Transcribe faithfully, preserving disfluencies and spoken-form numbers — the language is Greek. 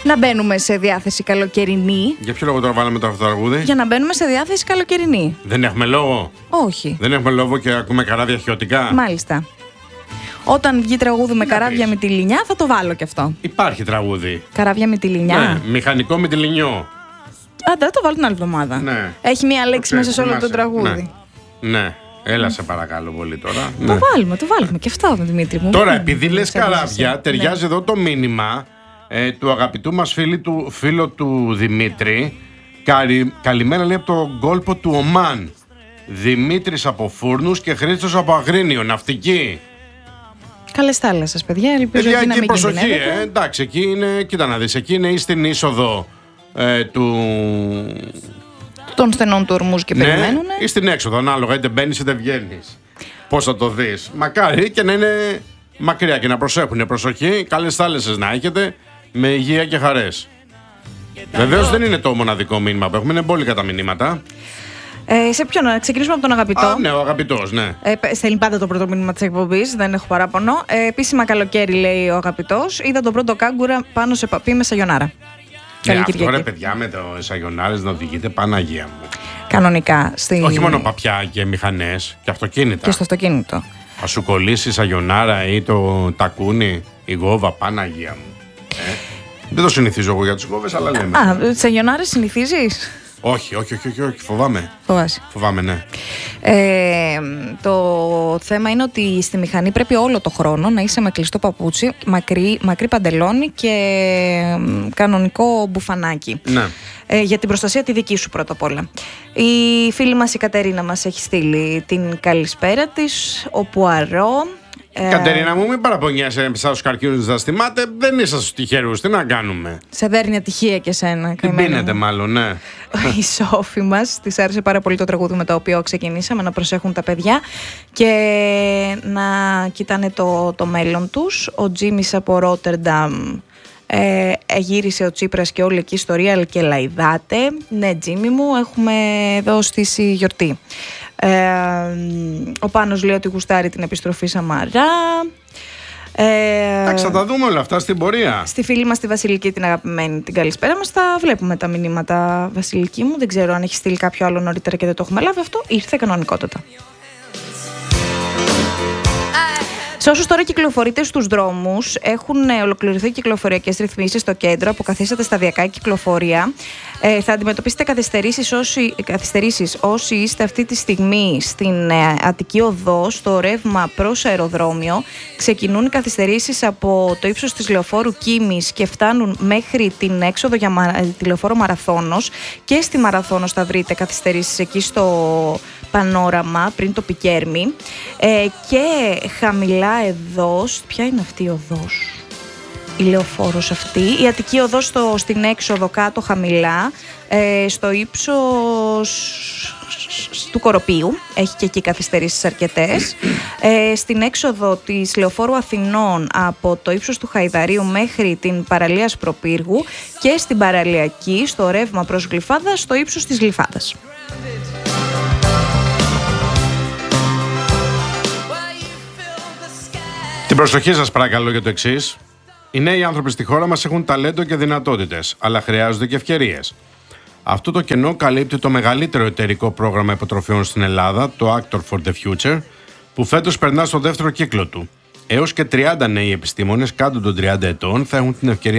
να μπαίνουμε σε διάθεση καλοκαιρινή. Για ποιο λόγο τώρα βάλαμε το αυτό το τραγούδι? Για να μπαίνουμε σε διάθεση καλοκαιρινή. Δεν έχουμε λόγο. Όχι. Δεν έχουμε λόγο και ακούμε καράβια χιωτικά. Μάλιστα. Όταν βγει τραγούδι με Να καράβια πεις. με τη λινιά, θα το βάλω κι αυτό. Υπάρχει τραγούδι. Καράβια με τη λινιά. Ναι, μηχανικό με τη λινιό. Άντε, θα το βάλω την άλλη εβδομάδα. Ναι. Έχει μία λέξη Το μέσα σε όλο το θυμάσαι. τραγούδι. Ναι. ναι. Έλα σε παρακαλώ πολύ τώρα. Το Ναι. βάλουμε, το βάλουμε και αυτό, Δημήτρη μου. Τώρα, Μην επειδή λες σε αργήσεις. καράβια, ταιριάζει Ναι. εδώ το μήνυμα ε, του αγαπητού μας φίλου του, φίλο του Δημήτρη. Καλη, καλημέρα, λέει, από τον κόλπο του Ομάν. Δημήτρης από Φούρνους και Χρήστος από Αγρίνιο, ναυτική. Καλές θάλασσες, παιδιά. Ελπίζω Παιδιά, εκεί να εκεί μην προσοχή, κινδυνεύετε. ε. Εντάξει, εκεί είναι, κοίτα να δεις, εκεί είναι ή στην είσοδο ε, του... Των στενών του ορμούς και περιμένουν. ή στην έξοδο, ανάλογα, είτε μπαίνεις είτε βγαίνεις. Πώς θα το δεις. Μακάρι και να είναι μακριά και να προσέχουν. Προσοχή, καλές θάλασσες να έχετε, με υγεία και χαρές. Βεβαίως δεν είναι το μοναδικό μήνυμα που έχουμε, είναι μπόλικα τα μηνύματα. Ε, σε ποιον, να ξεκινήσουμε από τον αγαπητό. Α, ναι, ο αγαπητός, ναι. Ε, πε- στέλνει πάντα το πρώτο μήνυμα της εκπομπής, δεν έχω παράπονο. Ε, επίσημα καλοκαίρι, λέει ο αγαπητός. Είδα τον πρώτο κάγκουρα πάνω σε παπί με σαγιονάρα. Ναι, Καλή αυτό Κυριακή. ρε παιδιά με το σαγιονάρες να οδηγείτε, Παναγία μου. Κανονικά. Στη... Όχι μόνο παπιά και μηχανές και αυτοκίνητα. Και στο αυτοκίνητο. Θα σου κολλήσει η σαγιονάρα ή το τακούνι, η γόβα, Παναγία μου. Ε, δεν το συνηθίζω εγώ για τις γόβες, αλλά λέμε. Α, σαγιονάρες συνηθίζεις? όχι, όχι, όχι, όχι, όχι, φοβάμαι. Φοβάσαι. Φοβάμαι, ναι. Ε, το θέμα είναι ότι στη μηχανή πρέπει όλο το χρόνο να είσαι με κλειστό παπούτσι, μακρύ, μακρύ παντελόνι και μ, κανονικό μπουφανάκι. Ναι. Ε, για την προστασία τη δική σου πρώτα απ' όλα. Η φίλη μας η Κατερίνα μας έχει στείλει την καλησπέρα της, ο Πουαρό. Ε, Κατερίνα μου, μην παραπονιέσαι σαν τους καρκίνους να θυμάται. Δεν είσαστε στους τυχερούς. Τι να κάνουμε. σε δέρνει ατυχία και σένα. Την καημένο πίνετε μου. μάλλον, ναι. Η Σόφη μας της άρεσε πάρα πολύ το τραγούδι με το οποίο ξεκινήσαμε, να προσέχουν τα παιδιά και να κοιτάνε το, το μέλλον τους. Ο Τζίμις από Ρότερνταμ ε, γύρισε ο Τσίπρας και όλη εκεί η ιστορία, αλλά και λαϊδάτε. Ναι, Τζίμι μου, έχουμε εδώ στήσει γιορτή. Ε, ο Πάνος λέει ότι γουστάρει την επιστροφή Σαμαρά. Ε, Εντάξει, θα τα δούμε όλα αυτά στην πορεία. Στη φίλη μας τη Βασιλική την αγαπημένη την καλησπέρα μας. Θα βλέπουμε τα μηνύματα, Βασιλική μου. Δεν ξέρω αν έχει στείλει κάποιο άλλο νωρίτερα και δεν το έχουμε λάβει. Αυτό ήρθε κανονικότατα. Σε όσους τώρα κυκλοφορείτε στους δρόμους, έχουν ολοκληρωθεί κυκλοφοριακές ρυθμίσεις στο κέντρο, αποκαθίσταται σταδιακά η κυκλοφορία. Ε, θα αντιμετωπίσετε καθυστερήσεις όσοι, καθυστερήσεις όσοι είστε αυτή τη στιγμή στην ε, Αττική Οδό, στο ρεύμα προς αεροδρόμιο. Ξεκινούν οι καθυστερήσεις από το ύψος της λεωφόρου Κίμης και φτάνουν μέχρι την έξοδο για μα, τη λεωφόρο Μαραθώνος. Και στη Μαραθώνος θα βρείτε καθυστερήσεις εκεί στο Πανόραμα πριν το Πικέρμι. Ε, και χαμηλά εδώ, ποια είναι αυτή η οδός, η λεωφόρος αυτή, η Αττική Οδός στο, στην έξοδο κάτω χαμηλά, ε, στο ύψος του Κοροπίου, έχει και εκεί καθυστερήσεις αρκετές. Ε, στην έξοδο της λεωφόρου Αθηνών από το ύψος του Χαϊδαρίου μέχρι την παραλία Σπροπύργου και στην παραλιακή, στο ρεύμα προς Γλυφάδα, στο ύψος της Γλυφάδας. Την προσοχή σας παρακαλώ για το εξής. Οι νέοι άνθρωποι στη χώρα μας έχουν ταλέντο και δυνατότητες, αλλά χρειάζονται και ευκαιρίες. Αυτό το κενό καλύπτει το μεγαλύτερο εταιρικό πρόγραμμα υποτροφιών στην Ελλάδα, το Actor for the Future, που φέτος περνά στο δεύτερο κύκλο του. Έως και τριάντα νέοι επιστήμονες κάτω των τριάντα ετών θα έχουν την ευκαιρία